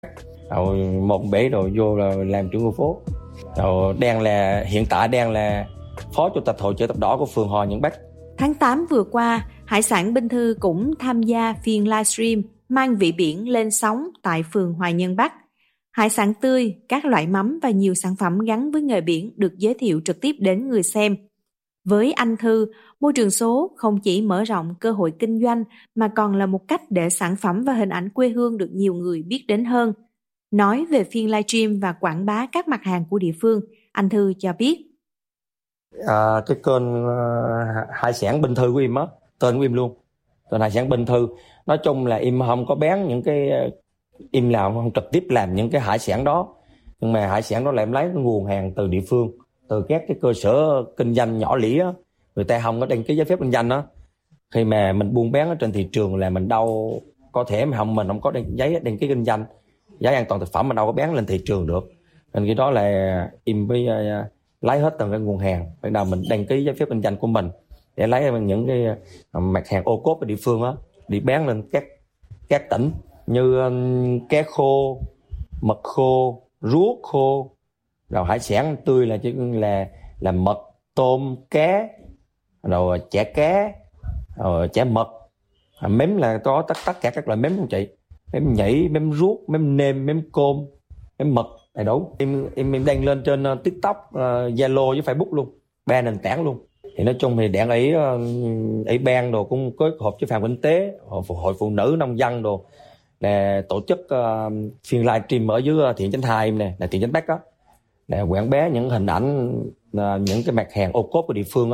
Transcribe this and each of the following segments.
Rồi một bể rồi vô là làm trưởng khu phố. Rồi hiện tại đang là phó chủ tịch hội chợ thập đỏ của phường Hòa Nhơn Bắc. Tháng 8 vừa qua, Hải sản Binh Thư cũng tham gia phiên livestream mang vị biển lên sóng tại phường Hòa Nhơn Bắc. Hải sản tươi, các loại mắm và nhiều sản phẩm gắn với nghề biển được giới thiệu trực tiếp đến người xem. Với anh Thư, môi trường số không chỉ mở rộng cơ hội kinh doanh mà còn là một cách để sản phẩm và hình ảnh quê hương được nhiều người biết đến hơn. Nói về phiên livestream và quảng bá các mặt hàng của địa phương, anh Thư cho biết. Cái kênh hải sản Binh Thư của em á, tên của em luôn, tên hải sản Binh Thư. Nói chung là em không có bán những cái, em làm không trực tiếp làm những cái hải sản đó, nhưng mà hải sản đó là em lấy cái nguồn hàng từ địa phương, từ các cái cơ sở kinh doanh nhỏ lẻ á, người ta không có đăng ký giấy phép kinh doanh đó. Khi mà mình buôn bán ở trên thị trường là mình đâu có thể mà mình không có giấy đăng ký kinh doanh, giấy an toàn thực phẩm mình đâu có bán lên thị trường được. Nên cái đó là em mới lấy hết từng cái nguồn hàng, bắt đầu mình đăng ký giấy phép kinh doanh của mình để lấy những cái mặt hàng ô cốp ở địa phương á đi bán lên các tỉnh như cá khô, mực khô, ruốc khô, rồi hải sản tươi là mực, tôm, cá, rồi chả cá, rồi chả mực, mém là có tất cả các loại mém không chị, mém nhảy, mém ruốc, mém nêm, mém côm, mém mực đầy đủ. Em đăng lên trên TikTok, Zalo với Facebook luôn, 3 nền tảng luôn. Thì nói chung thì đảng ủy ban đồ cũng phối hợp với phòng kinh tế, hội phụ nữ nông dân đồ là tổ chức phiên livestream ở dưới Thiện Chánh 2 nè, là Thiện Chánh Bắc á, để quảng bá những hình ảnh những cái mặt hàng ô cốp của địa phương á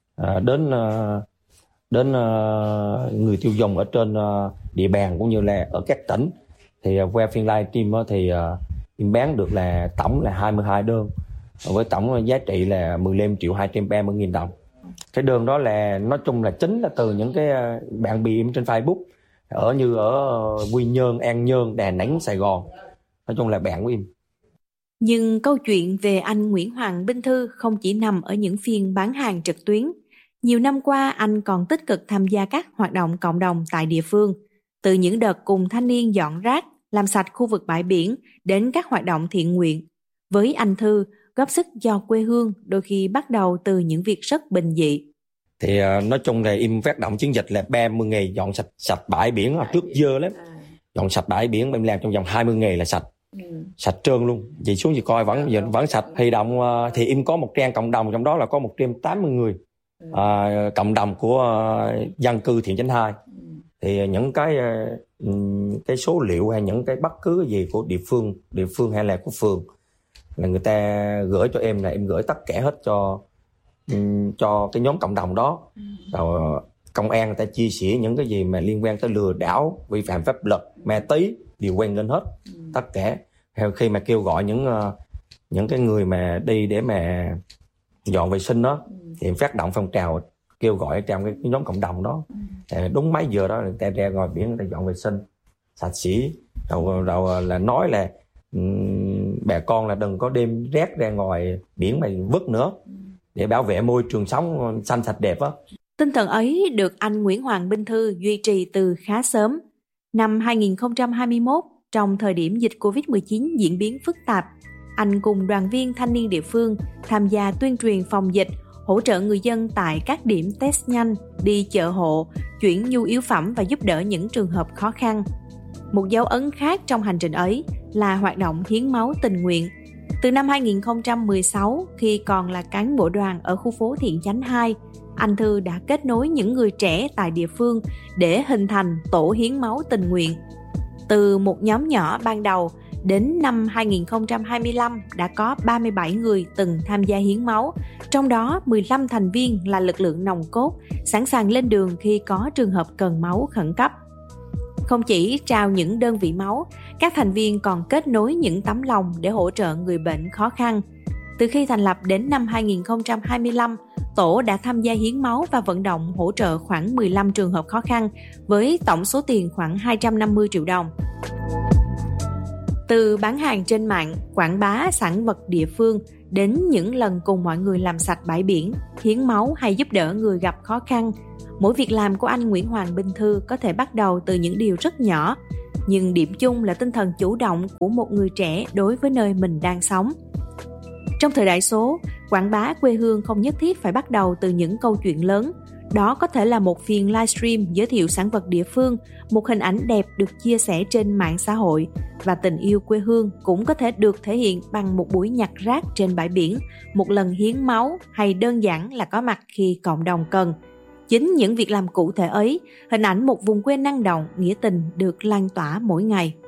đến người tiêu dùng ở trên địa bàn cũng như là ở các tỉnh. Thì qua phiên livestream thì em bán được là tổng là 22 đơn với tổng giá trị là 15.230.000 đồng. Cái đơn đó là nói chung là chính là từ những cái bạn bè em trên Facebook ở Quy Nhơn, An Nhơn, Đà Nẵng, Sài Gòn, nói chung là bạn của em. Nhưng câu chuyện về anh Nguyễn Hoàng Binh Thư không chỉ nằm ở những phiên bán hàng trực tuyến. Nhiều năm qua, anh còn tích cực tham gia các hoạt động cộng đồng tại địa phương. Từ những đợt cùng thanh niên dọn rác, làm sạch khu vực bãi biển đến các hoạt động thiện nguyện. Với anh Thư, góp sức cho quê hương đôi khi bắt đầu từ những việc rất bình dị. Thì nói chung là em phát động chiến dịch là 30 ngày dọn sạch bãi biển, trước dơ lắm. Dọn sạch bãi biển em làm trong vòng 20 ngày là sạch. Sạch trơn luôn. Chị xuống chị coi vẫn sạch. Thì em có một trang cộng đồng, trong đó là có 180 người. Cộng đồng của dân cư Thiện Chánh 2. Thì những cái số liệu hay những cái bất cứ gì của địa phương hay là của phường là người ta gửi cho em, là em gửi tất cả hết cho cái nhóm cộng đồng đó. Rồi công an người ta chia sẻ những cái gì mà liên quan tới lừa đảo, vi phạm pháp luật, ma túy đều quen lên hết tất cả. Khi mà kêu gọi những cái người mà đi để mà dọn vệ sinh đó, thì em phát động phong trào kêu gọi trong cái nhóm cộng đồng đó. Đúng mấy giờ đó người ta ra ngoài biển, người ta dọn vệ sinh sạch sẽ, rồi là nói là bà con là đừng có đem rác ra ngoài biển mà vứt nữa, để bảo vệ môi trường sống xanh sạch đẹp á. Tinh thần ấy được anh Nguyễn Hoàng Binh Thư duy trì từ khá sớm. Năm 2021, trong thời điểm dịch Covid-19 diễn biến phức tạp, anh cùng đoàn viên thanh niên địa phương tham gia tuyên truyền phòng dịch, hỗ trợ người dân tại các điểm test nhanh, đi chợ hộ, chuyển nhu yếu phẩm và giúp đỡ những trường hợp khó khăn. Một dấu ấn khác trong hành trình ấy là hoạt động hiến máu tình nguyện. Từ năm 2016, khi còn là cán bộ đoàn ở khu phố Thiện Chánh 2, anh Thư đã kết nối những người trẻ tại địa phương để hình thành tổ hiến máu tình nguyện. Từ một nhóm nhỏ ban đầu, đến năm 2025 đã có 37 người từng tham gia hiến máu, trong đó 15 thành viên là lực lượng nòng cốt, sẵn sàng lên đường khi có trường hợp cần máu khẩn cấp. Không chỉ trao những đơn vị máu, các thành viên còn kết nối những tấm lòng để hỗ trợ người bệnh khó khăn. Từ khi thành lập đến năm 2025, tổ đã tham gia hiến máu và vận động hỗ trợ khoảng 15 trường hợp khó khăn với tổng số tiền khoảng 250 triệu đồng. Từ bán hàng trên mạng, quảng bá sản vật địa phương đến những lần cùng mọi người làm sạch bãi biển, hiến máu hay giúp đỡ người gặp khó khăn, mỗi việc làm của anh Nguyễn Hoàng Binh Thư có thể bắt đầu từ những điều rất nhỏ, nhưng điểm chung là tinh thần chủ động của một người trẻ đối với nơi mình đang sống. Trong thời đại số, quảng bá quê hương không nhất thiết phải bắt đầu từ những câu chuyện lớn. Đó có thể là một phiên livestream giới thiệu sản vật địa phương, một hình ảnh đẹp được chia sẻ trên mạng xã hội, và tình yêu quê hương cũng có thể được thể hiện bằng một buổi nhặt rác trên bãi biển, một lần hiến máu hay đơn giản là có mặt khi cộng đồng cần. Chính những việc làm cụ thể ấy, hình ảnh một vùng quê năng động, nghĩa tình được lan tỏa mỗi ngày.